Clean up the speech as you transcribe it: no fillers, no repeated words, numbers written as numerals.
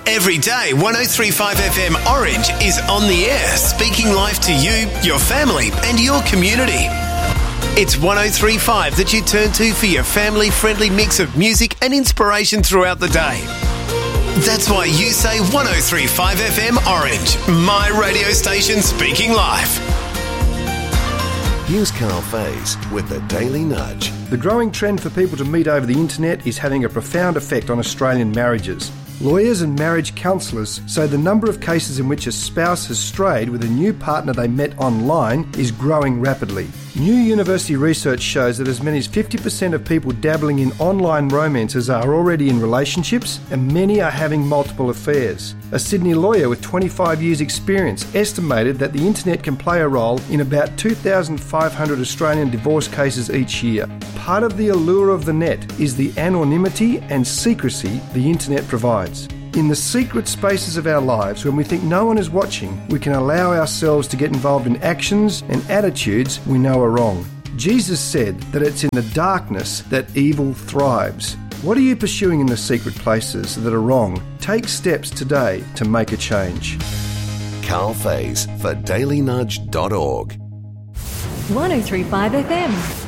Every day, 103.5 FM Orange is on the air, speaking life to you, your family and your community. It's 103.5 that you turn to for your family-friendly mix of music and inspiration throughout the day. That's why you say 103.5 FM Orange, my radio station speaking life. Here's Carl Faze with the Daily Nudge. The growing trend for people to meet over the internet is having a profound effect on Australian marriages. Lawyers and marriage counsellors say the number of cases in which a spouse has strayed with a new partner they met online is growing rapidly. New university research shows that as many as 50% of people dabbling in online romances are already in relationships, and many are having multiple affairs. A Sydney lawyer with 25 years' experience estimated that the internet can play a role in about 2,500 Australian divorce cases each year. Part of the allure of the net is the anonymity and secrecy the internet provides. In the secret spaces of our lives, when we think no one is watching, we can allow ourselves to get involved in actions and attitudes we know are wrong. Jesus said that it's in the darkness that evil thrives. What are you pursuing in the secret places that are wrong? Take steps today to make a change. Carl Faze for dailynudge.org. 103.5 FM.